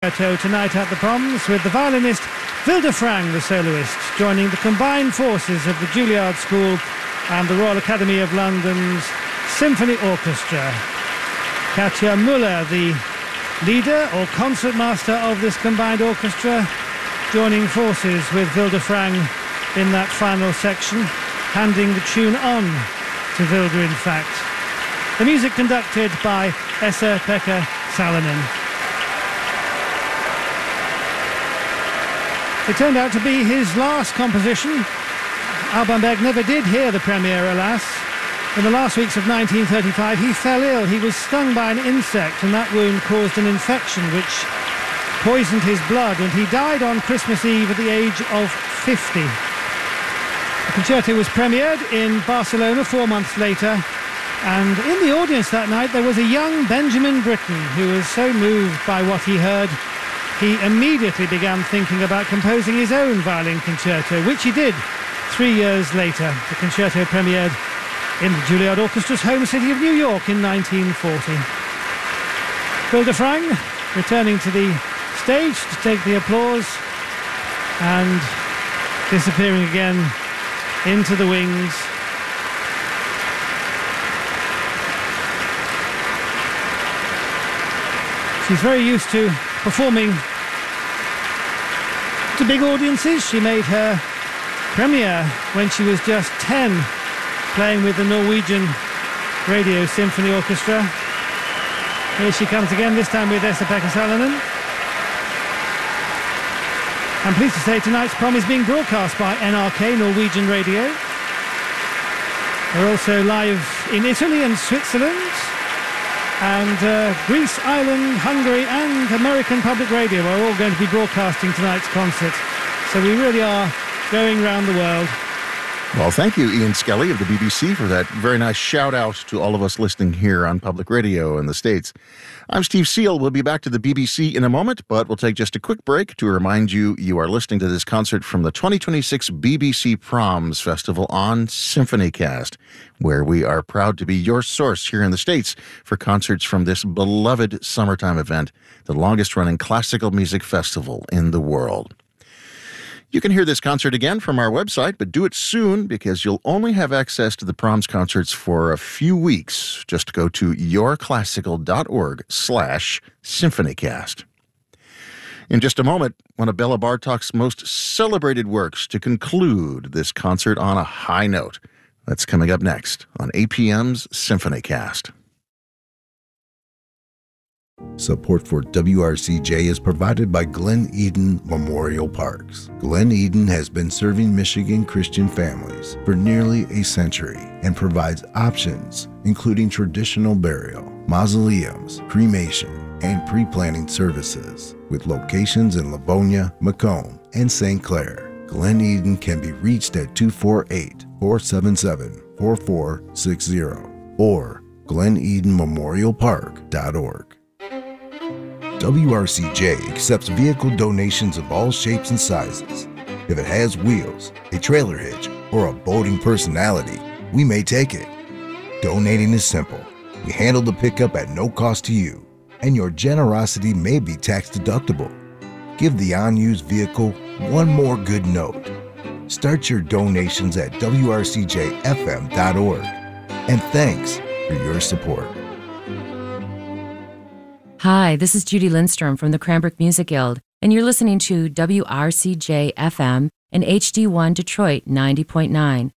concerto tonight at the Proms with the violinist Vilde Frang, the soloist, joining the combined forces of the Juilliard School and the Royal Academy of London's Symphony Orchestra. Katja Müller, the leader or concertmaster of this combined orchestra, joining forces with Vilde Frang in that final section, handing the tune on to Vilde, in fact. The music conducted by Esa-Pekka Salonen. It turned out to be his last composition. Alban Berg never did hear the premiere, alas. In the last weeks of 1935, he fell ill. He was stung by an insect, and that wound caused an infection which poisoned his blood, and he died on Christmas Eve at the age of 50. The concerto was premiered in Barcelona 4 months later, and in the audience that night there was a young Benjamin Britten who was so moved by what he heard, he immediately began thinking about composing his own violin concerto, which he did 3 years later. The concerto premiered in the Juilliard Orchestra's home city of New York in 1940. Vilde Frang returning to the stage to take the applause and disappearing again into the wings. She's very used to performing to big audiences. She made her premiere when she was just 10, playing with the Norwegian Radio Symphony Orchestra. Here she comes again, this time with Esa-Pekka Salonen. I'm pleased to say tonight's prom is being broadcast by NRK, Norwegian Radio. We're also live in Italy and Switzerland, and Greece, Ireland, Hungary and American Public Radio are all going to be broadcasting tonight's concert. So we really are going around the world. Well, thank you, Ian Skelly of the BBC, for that very nice shout-out to all of us listening here on Public Radio in the States. I'm Steve Seal. We'll be back to the BBC in a moment, but we'll take just a quick break to remind you are listening to this concert from the 2026 BBC Proms Festival on SymphonyCast, where we are proud to be your source here in the States for concerts from this beloved summertime event, the longest-running classical music festival in the world. You can hear this concert again from our website, but do it soon because you'll only have access to the Proms concerts for a few weeks. Just go to yourclassical.org/symphonycast. In just a moment, one of Bela Bartok's most celebrated works to conclude this concert on a high note. That's coming up next on APM's SymphonyCast. Support for WRCJ is provided by Glen Eden Memorial Parks. Glen Eden has been serving Michigan Christian families for nearly a century and provides options including traditional burial, mausoleums, cremation, and pre-planning services with locations in Livonia, Macomb, and St. Clair. Glen Eden can be reached at 248-477-4460 or glenedenmemorialpark.org. WRCJ accepts vehicle donations of all shapes and sizes. If it has wheels, a trailer hitch, or a boating personality, we may take it. Donating is simple. We handle the pickup at no cost to you, and your generosity may be tax deductible. Give the unused vehicle one more good note. Start your donations at WRCJFM.org. And thanks for your support. Hi, this is Judy Lindstrom from the Cranbrook Music Guild, and you're listening to WRCJ-FM and HD1 Detroit 90.9.